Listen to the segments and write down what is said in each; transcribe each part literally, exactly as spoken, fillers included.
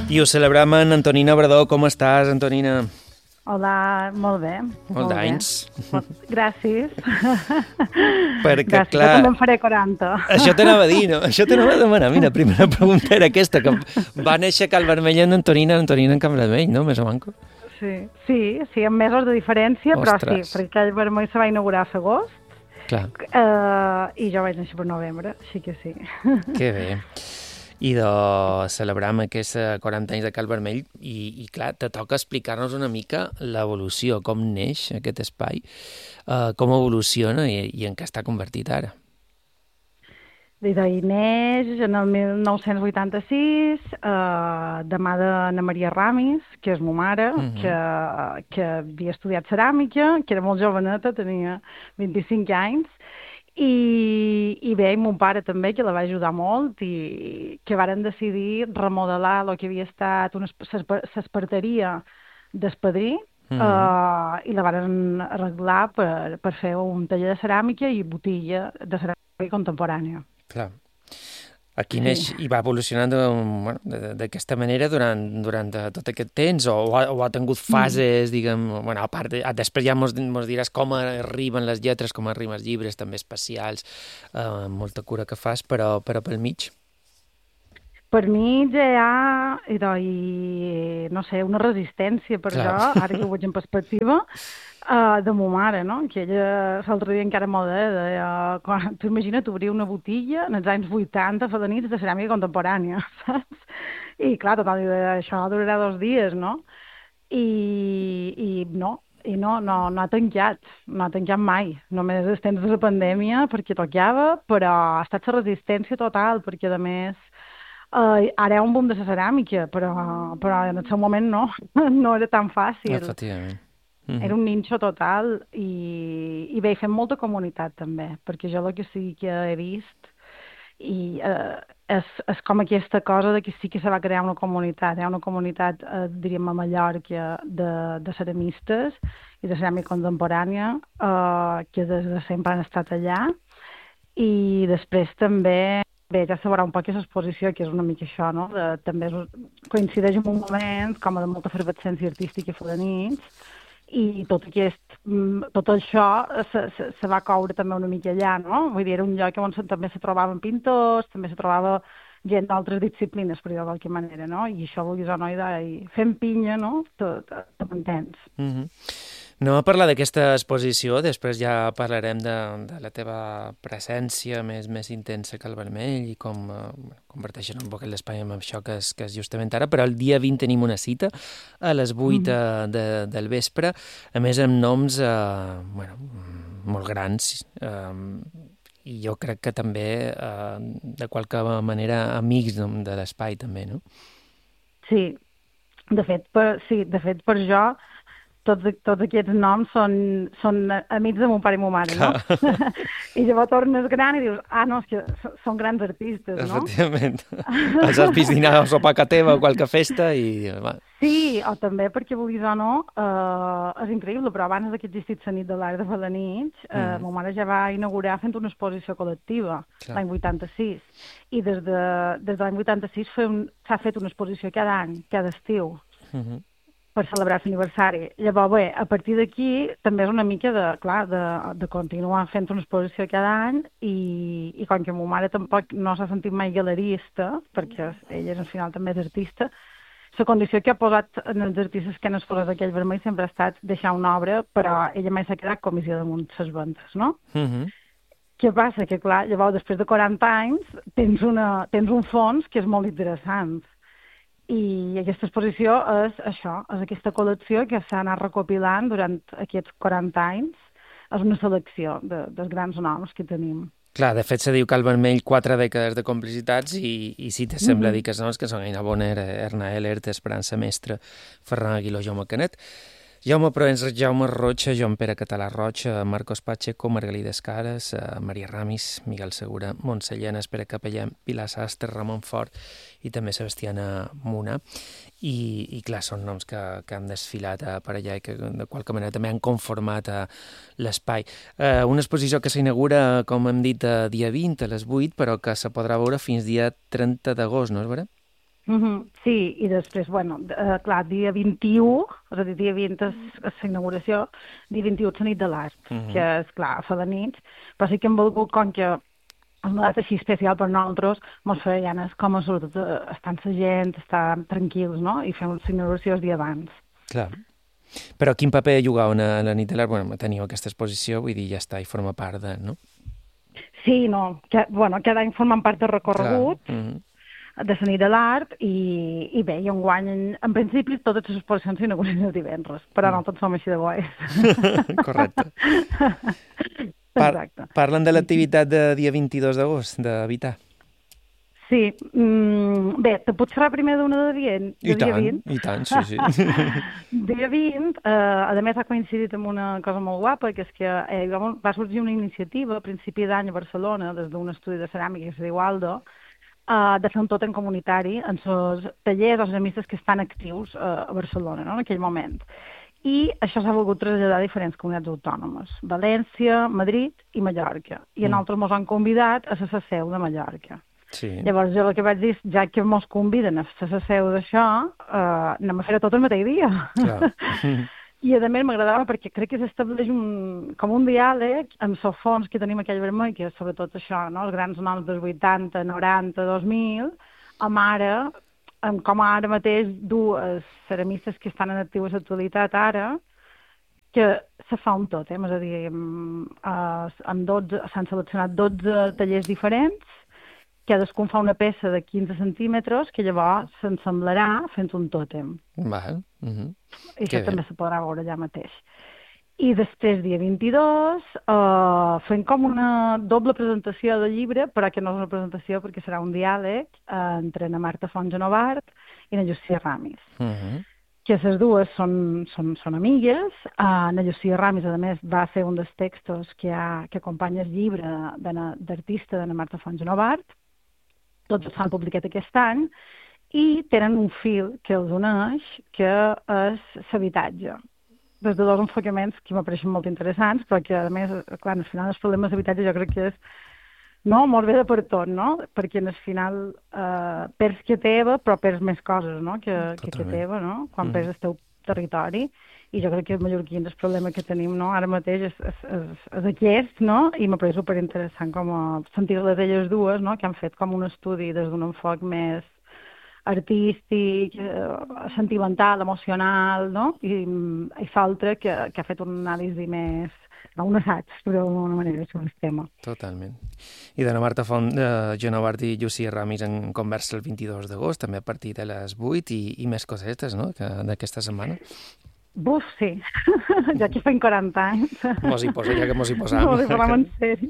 I ho celebrem amb Antonina Bradó. Com estàs, Antonina? Hola, molt bé. Molt d'anys. Gràcies. Perquè, Gràcies, clar... jo també en faré quaranta. Això t'anava a dir, no? Això t'anava a demanar. Mira, primera pregunta era aquesta, que va néixer a Cal Vermell en Antonina, Antonina en Cal Vermell, no? Més o manco. Sí, sí, sí, amb mesos de diferència, Ostres. però sí, perquè Cal Vermell se va inaugurar a l'agost, Clar. uh, i jo vaig néixer per novembre, així que sí. Que bé. I de celebram aquests quaranta anys de Cal Vermell i, i clar, te toca explicar-nos una mica l'evolució, com neix aquest espai, uh, com evoluciona i, i en què està convertit ara. I d'ahir neix en el mil nou-cents vuitanta-sis, eh, de mà d'Anna Maria Ramis, que és ma mare, uh-huh. que, que havia estudiat ceràmica, que era molt joveneta, tenia vint-i-cinc anys, i, i bé, i mon pare també, que la va ajudar molt, i que varen decidir remodelar el que havia estat una s'esparteria d'espadrí, uh-huh. uh, i la varen arreglar per, per fer un taller de ceràmica i botilla de ceràmica contemporània. Clar. Aquí neix sí. I va evolucionant bueno, d'aquesta manera durant, durant tot aquest temps o, o, ha, o ha tingut fases, mm. diguem, bueno, a part de, després ja mos, mos diràs com arriben les lletres, com arriben els llibres també especials, eh, molta cura que fas, però, però pel mig. Per mi ja hi ha, i, no sé, una resistència per Clar. Jo, ara que ho veig en perspectiva, uh, de ma mare, no? Que ella l'altre dia encara m'ho deia, deia, quan, tu imagina't obrir una botilla en els anys vuitanta, fa de nits de ceràmica contemporània, saps? I clar, total, això durarà dos dies, no? I, i no, i no, no, no ha tancat, no ha tancat mai, només els temps de la pandèmia perquè tocava, però ha estat la resistència total, perquè a més Uh, ara hi ha un boom de la ceràmica, però, però en el seu moment no, no era tan fàcil. Efectivament. Mm-hmm. Era un ninxo total i, i bé, fem molta comunitat també, perquè jo el que sí que he vist i uh, és, és com aquesta cosa de que sí que se va crear una comunitat, hi ha una comunitat, uh, diríem a Mallorca, de, de ceramistes i de ceràmica contemporània, uh, que des de sempre han estat allà, i després també bé, ja se veurà un poc aquesta exposició, que és una mica això, no? De, també és, coincideix en un moment com de molta efervescència artística i fa de nits, i tot aquest, tot això se, se, se va coure també una mica allà, no? Vull dir, era un lloc on també se trobaven pintors, també se trobava gent d'altres disciplines, per dir-ho de qualque manera, no? I això, vulguis o no, i fent pinya, no? Tot, tot entens. Mm-hmm. No a parlar d'aquesta exposició, després ja parlarem de, de la teva presència més més intensa que el Vermell i com eh, converteixen un poc l'espai amb això que és, que és justament ara, però el dia vint tenim una cita a les vuit mm-hmm. de, de, del vespre, a més amb noms eh, bueno, molt grans eh, i jo crec que també eh, de qualque manera amics de l'espai també, no? Sí, de fet, per, sí, de fet per jo Tots, tots aquests noms són, són amics de mon pare i ma mare, no? I llavors tornes gran i dius, ah, no, és que són grans artistes, no? Efectivament. Els has vist dinar a sopa a teva o qualque festa i... Va. Sí, o també perquè, vulguis o no, eh, és increïble, però abans que existís la nit de l'art de Felanitx, eh, mm. ma mare ja va inaugurar fent una exposició col·lectiva l'any vuitanta-sis. I des de, des de l'any vuitanta-sis s'ha fet una exposició cada any, cada estiu. Mm-hmm. Per celebrar l'aniversari. Llavors, bé, a partir d'aquí també és una mica de, clar, de, de continuar fent una exposició cada any i, i com que ma mare tampoc no s'ha sentit mai galerista, perquè ella al final també és artista, la condició que ha posat en els artistes que han esforçat aquell Vermell sempre ha estat deixar una obra, però ella mai s'ha quedat comissió damunt les ventes, no? Mm-hmm. Què passa? Que clar, llavors després de quaranta anys tens, una, tens un fons que és molt interessant. I aquesta exposició és això, és aquesta col·lecció que s'ha anat recopilant durant aquests quaranta anys. És una selecció de, dels grans noms que tenim. Clar, de fet se diu que el Vermell quatre dècades de complicitats i, i si te sembla mm-hmm. dir que els noms que són Aina Boner, Erna Ellert, Esperança Mestre, Ferran Aguiló, Jaume Canet, Jaume Proens, Jaume Rocha, Joan Pere Català Rocha, Marcos Pacheco, Margalida Escares, Maria Ramis, Miguel Segura, Montse Llena, Pere Capellà, Pilar Sastre, Ramon Fort i també Sebastiana Muna. I, i clar, són noms que, que han desfilat eh, per allà i que de qualque manera també han conformat eh, l'espai. Eh, una exposició que s'inaugura, com hem dit, eh, dia vint a les vuit, però que se podrà veure fins dia trenta d'agost, no és vera? Mm -hmm. Sí, i després, bueno, eh, clar, dia vint-i-u, és a dir, dia vint és, és la inauguració, dia vint-i-u és la nit de l'art, mm -hmm. que és, clar, fa de nit, però sí que hem volgut, com que és una data així especial per nosaltres, mos feia ganes com a sobretot estar amb la gent, estar tranquils, no?, i fem la inauguració el dia abans. Clar. Però quin paper jugava a la nit de l'art? Bueno, teniu aquesta exposició, vull dir, ja està, i forma part de, no? Sí, no, que, bueno, cada any formen part del recorregut, mm -hmm. de la nit de l'art, i, i bé, i enguany, en, en principi, totes les exposicions s'inauguren el divendres, però no tots som així de bois. Correcte. Par Parlen de l'activitat de dia vint-i-dos d'agost, d'Habitar. Sí, mm, bé, te puc xerrar primer d'una de dia, de I dia tant, vint? I tant, sí, sí. Dia vint, eh, a més ha coincidit amb una cosa molt guapa, que és que eh, va sorgir una iniciativa a principi d'any a Barcelona, des d'un estudi de ceràmica que es diu Aldo, Uh, de fer un tòtem comunitari en els tallers, els amistes que estan actius uh, a Barcelona, no?, en aquell moment. I això s'ha volgut traslladar a diferents comunitats autònomes, València, Madrid i Mallorca. I a nosaltres ens han convidat a la seu de Mallorca. Sí. Llavors jo el que vaig dir, ja que ens conviden a la seu d'això, uh, anem a fer-ho tot el mateix dia. Clar. I a més m'agradava perquè crec que s'estableix un, com un diàleg amb els fons que tenim aquell vermell, que és sobretot això, no?, els grans noms dels vuitanta, noranta, dos mil, amb ara, amb com ara mateix dues ceramistes que estan en actiu a l'actualitat ara, que se fa un tòtem, és a dir, amb, amb dotze, s'han seleccionat dotze tallers diferents, cadascun fa una peça de quinze centímetres que llavors s'ensemblarà fent un tòtem. Val. Uh -huh. I això també se podrà veure allà mateix. I després, dia vint-i-dos, uh, fem com una doble presentació del llibre, però que no és una presentació perquè serà un diàleg uh, entre na Marta Font Genovart i na Llucia Ramis. Uh -huh. Que les dues són, són, són amigues. Uh, na Llucia Ramis, a més, va ser un dels textos que, ha, que acompanya el llibre d'artista de na Marta Font Genovart. Tots s'han publicat aquest any, i tenen un fil que els uneix, que és l'habitatge. Des de dos enfocaments que m'apareixen molt interessants, però que, a més, clar, al final els problemes d'habitatge jo crec que és, no, molt bé de per tot, no?, perquè al final eh, perds que teva, però perds més coses, no?, que, que, que teva, no?, quan mm. perds el teu territori. I jo crec que els mallorquins el problema que tenim, no?, ara mateix és, és, és, és aquest, no?, i m'ha pareixit superinteressant com a sentir-les elles dues, no?, que han fet com un estudi des d'un enfoc més artístic, eh, sentimental, emocional, no?, i, i l'altre que, que ha fet un anàlisi més, no, un assaig, d'alguna manera, sobre el tema. Totalment. I de na Marta Font, eh, Genovart i Llucia Ramis en conversa el vint-i-dos d'agost, també a partir de les vuit, i, i més cosetes, no?, d'aquesta setmana. Buf, sí. Ja que fem quaranta anys. Mos hi posa, ja que mos hi posam. Mos hi posam en sèrio.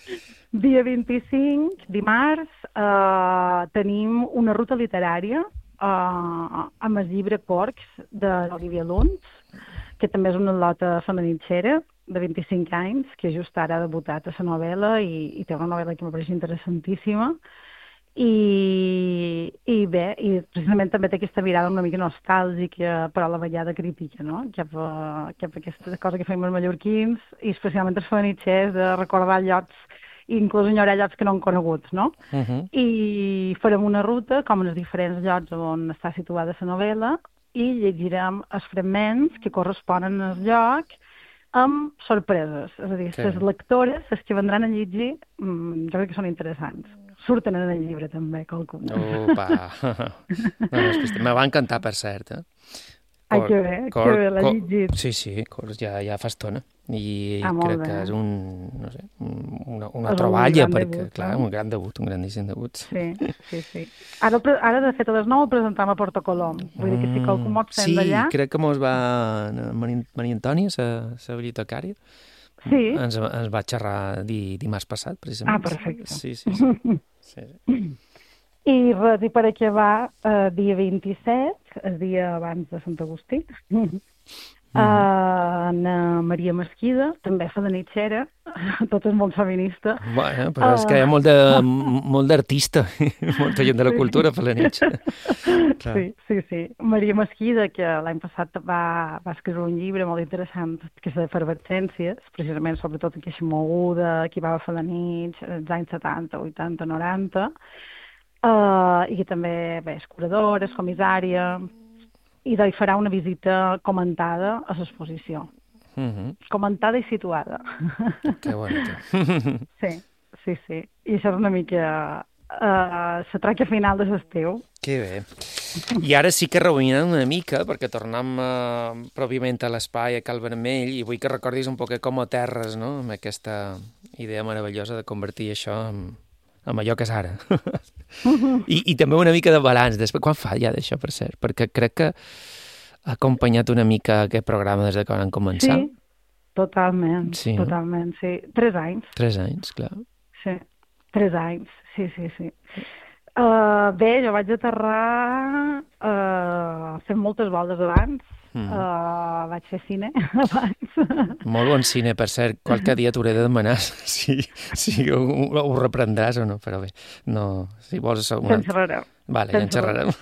Dia vint-i-cinc, dimarts, eh, tenim una ruta literària eh, amb el llibre Corcs de l'Olivia Lunds, que també és una lota femenitxera de vint-i-cinc anys, que just ara ha debutat a la novel·la i, i té una novel·la que m'apareix interessantíssima. I, i bé, i precisament també té aquesta mirada una mica nostàlgica, però a la vegada crítica, no?, cap a, cap a aquesta cosa que fem els mallorquins, i especialment els femenitxers, de recordar llocs, i inclús enyorar llocs que no han coneguts, no? Uh -huh. I farem una ruta, com en els diferents llocs on està situada la novel·la, i llegirem els fragments que corresponen al lloc amb sorpreses. És a dir, sí. Les lectores, les que vendran a llegir, jo crec que són interessants. Surten en el llibre, també, calculo. Opa! No, no, me va encantar, per cert, eh? Ai, que bé, que bé, l'ha llegit. Sí, sí, Corcs ja, ja fa estona. I ah, crec que és un, no sé, una, una troballa, un perquè, debut, clar, no? un gran debut, un grandíssim debut. Sí, sí, sí. Ara, ara de fet, a les nou el presentam a Porto Colom. Vull dir que si qualcú mos sent sí, d'allà... Sí, crec que mos va... Maria Antònia, la bibliotecària, sí. ens, ens va xerrar di, dimarts passat, precisament. Ah, perfecte. Sí, sí, sí. sí, sí. I res, i per acabar, eh, dia vint-i-set, el dia abans de Sant Agustí, mm. uh, na Maria Mesquida, també feminitxera, tot és molt feminista. Bueno, però uh, és que hi ha molt, de, molt d'artista, molta gent de la cultura feminitxa. Sí, sí, sí. Maria Mesquida, que l'any passat va, va escriure un llibre molt interessant, que és d'efervescències, precisament sobretot aquesta moguda, que va a fer la nit, als anys setanta, vuitanta, noranta, uh, i que també bé, és curadora, és comissària, i d'ahir farà una visita comentada a l'exposició. Uh-huh. Comentada i situada. Que bonito. Sí, sí, sí. I això és una mica uh, la traca final de l'estiu. Que bé. I ara sí que reunint una mica, perquè tornem uh, pròpiament a l'espai, a Cal Vermell, i vull que recordis un poc com a terres, no?, amb aquesta idea meravellosa de convertir això en, en allò que és ara. I, I també una mica de balanç. Després, quan fa ja d'això, per cert? Perquè crec que ha acompanyat una mica aquest programa des que van començar. Sí, totalment, sí, totalment, sí. Tres anys. Tres anys, clar. Sí, tres anys, sí, sí, sí. Uh, bé, jo vaig aterrar uh, fent moltes voltes abans. Mm. Uh, vaig fer cine abans. Molt bon cine, per cert. Qualque dia t'hauré de demanar si, si ho, ho reprendràs o no, però bé, no, si vols... Una... Te'n xerrarem. Vale, ja en xerrarem.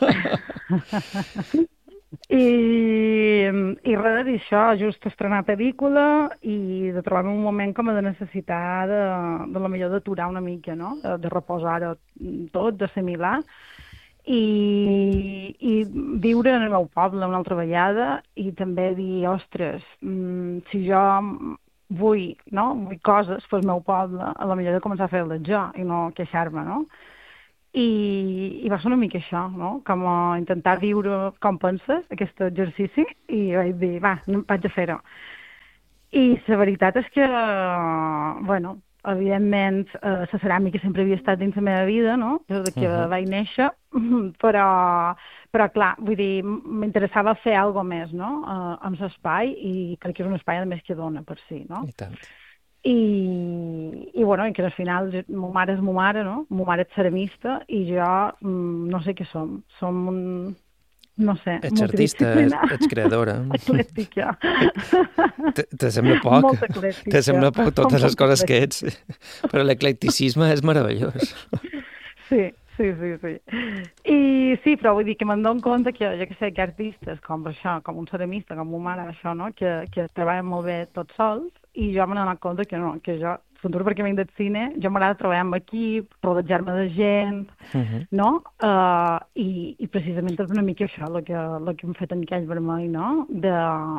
I, i res, i això, just estrenar pel·lícula i de trobar un moment com a de necessitar de, de la millor d'aturar una mica, no? De, de reposar tot, d'assimilar i, i viure en el meu poble una altra vegada i també dir, ostres, si jo vull, no? vull coses pel meu poble, a la millor de començar a fer-les jo i no queixar-me, no? I, i va ser una mica això, no? Com a intentar viure com penses, aquest exercici, i vaig dir, va, vaig a fer-ho. I la veritat és que, bueno, evidentment, eh, la ceràmica sempre havia estat dins la meva vida, no? Des que uh-huh. vaig néixer, però, però clar, vull dir, m'interessava fer alguna més, no? Eh, amb l'espai, i crec que és un espai, a més, que dona per si, no? I tant. I, i bueno, i que al final ma mare és ma mare, no? Ma mare és ceramista i jo no sé què som. Som un, no sé, ets artista, ets creadora. Eclèctica. Te sembla poc? Molt eclèctica. Te sembla poc totes les coses que ets. Però l'eclecticisme és meravellós. Sí, sí, sí, sí. I sí, però vull dir que me'n dono compte que, jo que sé, que artistes com això, com un ceramista, com ma mare, això, no? Que, que treballen molt bé tots sols, i jo me n'he donat compte que no, que jo, sobretot perquè vinc del cine, jo m'agrada treballar amb equip, rodejar-me de gent, uh-huh. no? Uh, i, I precisament és una mica això el que, el que hem fet en Cal Vermell, no? De,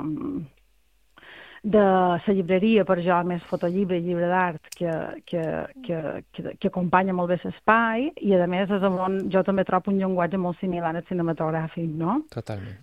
de la llibreria, per jo, més fotollibre i llibre d'art, que, que, que, que, que acompanya molt bé l'espai, i a més és on jo també trobo un llenguatge molt similar al cinematogràfic, no? Totalment.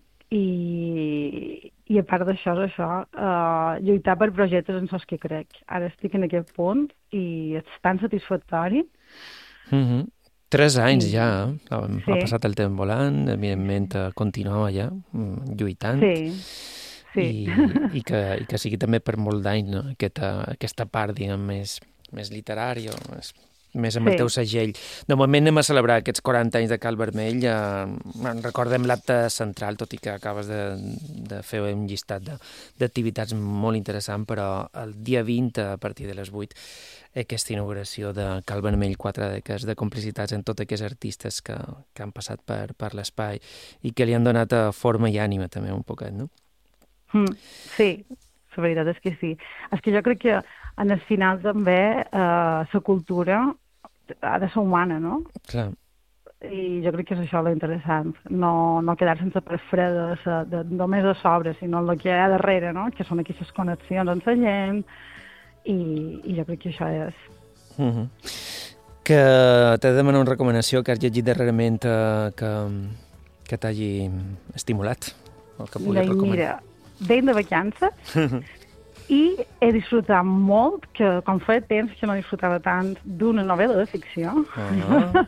I, i a part d'això és això, uh, lluitar per projectes en els que crec. Ara estic en aquest punt i és tan satisfactori. Mm-hmm. Tres anys sí. ja, ha, sí. ha passat el temps volant, evidentment continuem allà, lluitant. Sí, sí. I, i, que, i que sigui també per molt d'anys, no? Aquesta, aquesta part, diguem, més, més literària, més... més amb sí. el teu segell. De moment anem a celebrar aquests quaranta anys de Cal Vermell. Eh, recordem l'acte central, tot i que acabes de, de fer un llistat d'activitats molt interessant, però el dia vint, a partir de les vuit, aquesta inauguració de Cal Vermell, quatre dècades de complicitats en tots aquests artistes que, que han passat per, per l'espai i que li han donat forma i ànima també un poquet, no? Mm, sí, la veritat és que sí. És que jo crec que en el final també eh, la cultura ha de ser humana, no? Clar. I jo crec que és això l'interessant, no, no quedar sense per freda de, de, només a sobre, sinó el que hi ha darrere, no? Que són aquestes connexions amb la gent, i, i jo crec que això és. Uh-huh. Que t'he de demanar una recomanació que has llegit darrerament eh, que, que t'hagi estimulat, el que puguis recomanar. Mira, venc de vacances, i he disfrutat molt, que com feia temps que no disfrutava tant, d'una novel·la de ficció, uh-huh.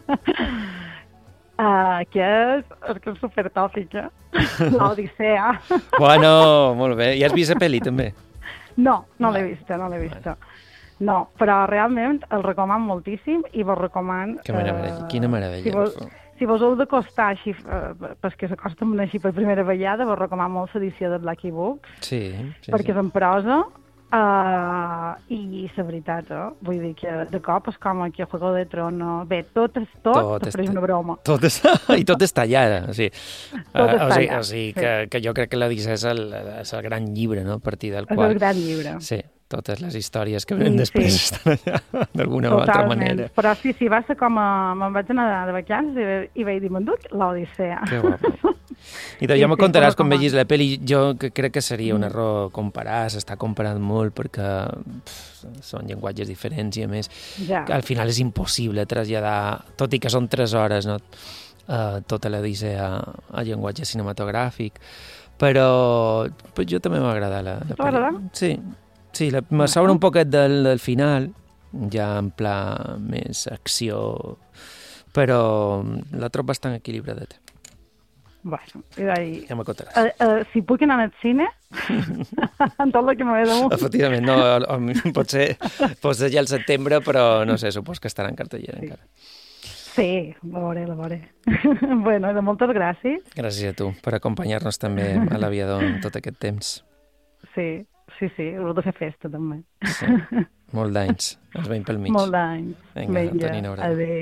uh, que és, és, que és supertòpica, l'Odissea. Bueno, molt bé. I has vist la pel·li, també? No, no l'he vista, no l'he vista. No, però realment el recomano moltíssim i vos recomano... Que meravella, uh, quina meravella. Si vos, si vos heu d'acostar així, uh, perquè s'acosta així per primera vegada, vos recomano molt l'edició de Blacky Books, sí, sí, perquè sí. és en prosa, uh, i la veritat, eh? Vull dir que de cop és com que Juego de Tronos, bé, tot és tot, tot després una broma. Tot és, I tot està allà, o sigui, tot uh, està o sigui, allà. O sigui que, sí. que jo crec que l'Odissea és el, és el gran llibre, no?, a partir del és qual... És el gran llibre. Sí, totes les històries que venen després sí. estan allà, d'alguna o altra manera. Però sí, sí, va ser com a... Me'n vaig anar de vacances i, i vaig dir, m'enduc l'Odissea. Que guapo. I de, Sí, ja me sí, contaràs com a- quan vegis la pel·li. Jo que crec que seria un error comparar, s'està comparant molt perquè pff, són llenguatges diferents i a més Ja. al final és impossible traslladar, tot i que són tres hores, no? Uh, tota l'Odissea a llenguatge cinematogràfic, però, però jo també m'agrada la, la T'agrada? pel·li. Sí, sí la, me sobra un poquet del, del final, ja en pla més acció, però la trobo bastant equilibradet. Bueno, i vaig... Ja me contaràs. Uh, uh, si puc anar al cine, en tot el que m'ha de damunt. Efectivament, no, a, a, potser, potser ja al setembre, però no sé, supos que estarà en cartellera Sí. encara. Sí, la veuré, la veuré. Bueno, de moltes gràcies. Gràcies a tu per acompanyar-nos també a l'Aviador en tot aquest temps. Sí, sí, sí, heu de fer festa també. Sí, molt d'anys, ens veiem pel mig. Molt d'anys. Vinga, Antonina, abraçada. adéu.